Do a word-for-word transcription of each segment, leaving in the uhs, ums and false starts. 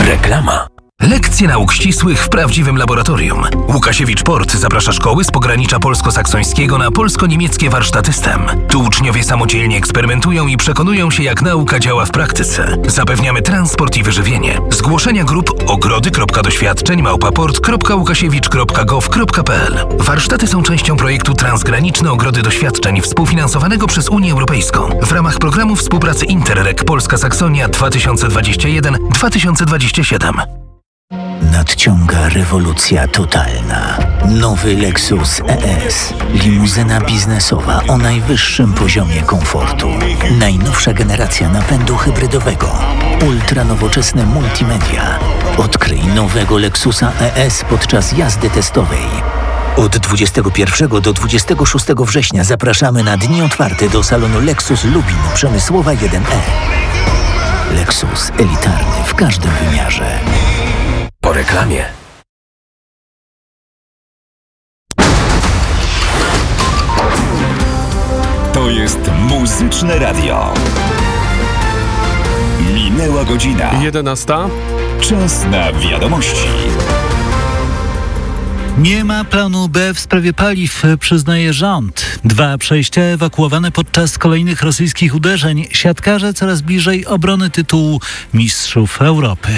Reklama. Lekcje nauk ścisłych w prawdziwym laboratorium. Łukasiewicz Port zaprasza szkoły z pogranicza polsko-saksońskiego na polsko-niemieckie warsztaty STEM. Tu uczniowie samodzielnie eksperymentują i przekonują się, jak nauka działa w praktyce. Zapewniamy transport i wyżywienie. Zgłoszenia grup ogrody kropka doświadczeń małpa port kropka łukasiewicz kropka gov kropka p l. Warsztaty są częścią projektu Transgraniczne Ogrody Doświadczeń współfinansowanego przez Unię Europejską w ramach programu współpracy Interreg Polska Saksonia dwa tysiące dwadzieścia jeden do dwa tysiące dwudziestego siódmego. Nadciąga rewolucja totalna. Nowy Lexus E S. Limuzyna biznesowa o najwyższym poziomie komfortu. Najnowsza generacja napędu hybrydowego. Ultranowoczesne multimedia. Odkryj nowego Lexusa E S podczas jazdy testowej. Od dwudziestego pierwszego do dwudziestego szóstego września zapraszamy na dni otwarte do salonu Lexus Lubin Przemysłowa jeden E. Lexus elitarny w każdym wymiarze. Po reklamie. To jest Muzyczne Radio. Minęła godzina. jedenasta. Czas na wiadomości. Nie ma planu B w sprawie paliw, przyznaje rząd. Dwa przejścia ewakuowane podczas kolejnych rosyjskich uderzeń. Siatkarze coraz bliżej obrony tytułu Mistrzów Europy.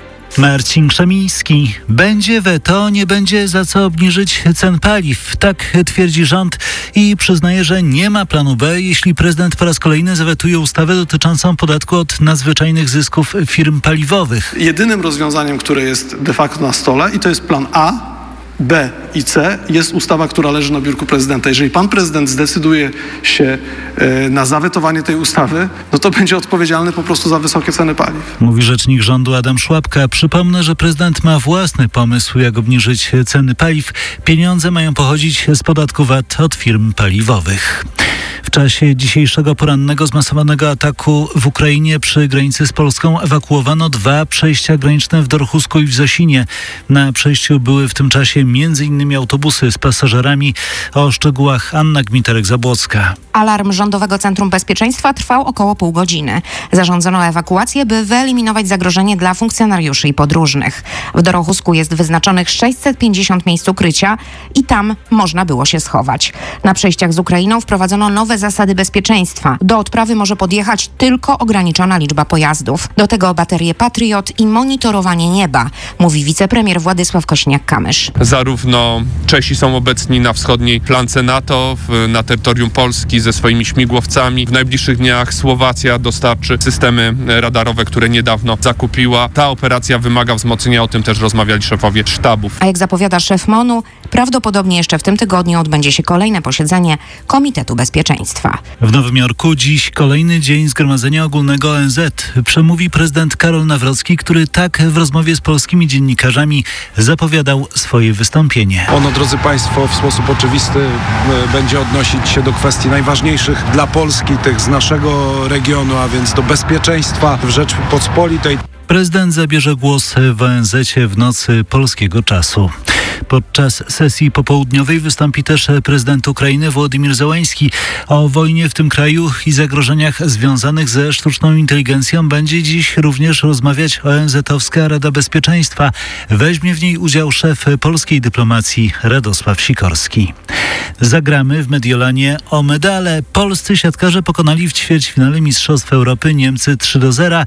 Marcin Krzemiński. Będzie weto, nie będzie za co obniżyć cen paliw. Tak twierdzi rząd i przyznaje, że nie ma planu B, jeśli prezydent po raz kolejny zawetuje ustawę dotyczącą podatku od nadzwyczajnych zysków firm paliwowych. Jedynym rozwiązaniem, które jest de facto na stole, i to jest plan A, B i C, jest ustawa, która leży na biurku prezydenta. Jeżeli pan prezydent zdecyduje się e, na zawetowanie tej ustawy, no to będzie odpowiedzialny po prostu za wysokie ceny paliw. Mówi rzecznik rządu Adam Szłapka. Przypomnę, że prezydent ma własny pomysł, jak obniżyć ceny paliw. Pieniądze mają pochodzić z podatku V A T od firm paliwowych. W czasie dzisiejszego porannego zmasowanego ataku w Ukrainie przy granicy z Polską ewakuowano dwa przejścia graniczne w Dorchusku i w Zosinie. Na przejściu były w tym czasie między innymi autobusy z pasażerami. O szczegółach Anna Gmiterek-Zabłocka. Alarm Rządowego Centrum Bezpieczeństwa trwał około pół godziny. Zarządzono ewakuację, by wyeliminować zagrożenie dla funkcjonariuszy i podróżnych. W Dorchusku jest wyznaczonych sześćset pięćdziesiąt miejsc ukrycia i tam można było się schować. Na przejściach z Ukrainą wprowadzono nowe zasady bezpieczeństwa. Do odprawy może podjechać tylko ograniczona liczba pojazdów. Do tego baterie Patriot i monitorowanie nieba, mówi wicepremier Władysław Kośniak-Kamysz. Zarówno Czesi są obecni na wschodniej flance NATO, w, na terytorium Polski ze swoimi śmigłowcami. W najbliższych dniach Słowacja dostarczy systemy radarowe, które niedawno zakupiła. Ta operacja wymaga wzmocnienia, o tym też rozmawiali szefowie sztabów. A jak zapowiada szef MONU, prawdopodobnie jeszcze w tym tygodniu odbędzie się kolejne posiedzenie Komitetu Bezpieczeństwa. W Nowym Jorku dziś kolejny dzień Zgromadzenia Ogólnego O N Z. Przemówi prezydent Karol Nawrocki, który tak w rozmowie z polskimi dziennikarzami zapowiadał swoje wystąpienie. Ono, drodzy Państwo, w sposób oczywisty będzie odnosić się do kwestii najważniejszych dla Polski, tych z naszego regionu, a więc do bezpieczeństwa w Rzeczypospolitej. Prezydent zabierze głos w O N Z-cie w nocy polskiego czasu. Podczas sesji popołudniowej wystąpi też prezydent Ukrainy Wołodymyr Zełański. O wojnie w tym kraju i zagrożeniach związanych ze sztuczną inteligencją będzie dziś również rozmawiać O N Z-owska Rada Bezpieczeństwa. Weźmie w niej udział szef polskiej dyplomacji Radosław Sikorski. Zagramy w Mediolanie o medale. Polscy siatkarze pokonali w ćwierćfinale Mistrzostw Europy Niemcy trzy do zera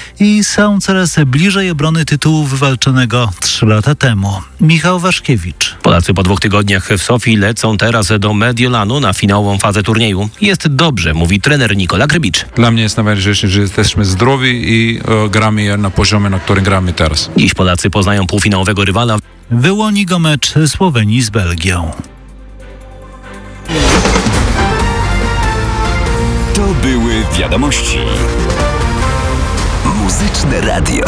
i są coraz bliżej obrony tytułu wywalczonego trzy lata temu. Michał Waszkiewicz. Polacy po dwóch tygodniach w Sofii lecą teraz do Mediolanu na finałową fazę turnieju. Jest dobrze, mówi trener Nikola Grybicz. Dla mnie jest najważniejsze, że jesteśmy zdrowi i e, gramy na poziomie, na którym gramy teraz. Dziś Polacy poznają półfinałowego rywala. Wyłoni go mecz Słowenii z Belgią. To były wiadomości. Muzyczne Radio.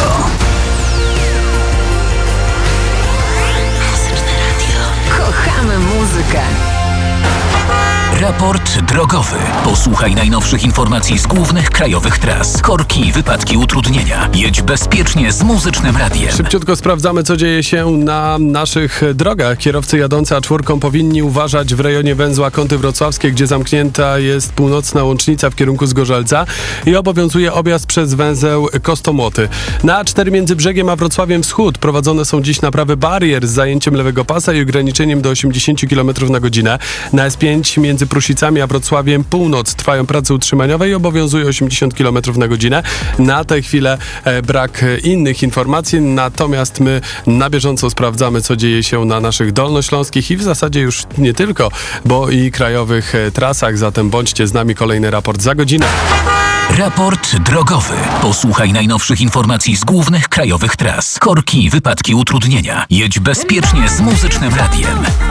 Kochamy muzykę. Raport drogowy. Posłuchaj najnowszych informacji z głównych krajowych tras. Korki, wypadki, utrudnienia. Jedź bezpiecznie z Muzycznym Radiem. Szybciutko sprawdzamy, co dzieje się na naszych drogach. Kierowcy jadący A cztery powinni uważać w rejonie węzła Kąty Wrocławskie, gdzie zamknięta jest północna łącznica w kierunku Zgorzelca i obowiązuje objazd przez węzeł Kostomłoty. Na A cztery między Brzegiem a Wrocławiem Wschód prowadzone są dziś naprawy barier z zajęciem lewego pasa i ograniczeniem do osiemdziesiąt kilometrów na godzinę. Na S pięć między Prusicami a Wrocławiem Północ trwają prace utrzymaniowe i obowiązuje osiemdziesiąt kilometrów na godzinę. Na tę chwilę e, brak innych informacji, natomiast my na bieżąco sprawdzamy, co dzieje się na naszych dolnośląskich i w zasadzie już nie tylko, bo i krajowych e, trasach, zatem bądźcie z nami, kolejny raport za godzinę. Raport drogowy. Posłuchaj najnowszych informacji z głównych krajowych tras. Korki, wypadki, utrudnienia. Jedź bezpiecznie z Muzycznym Radiem.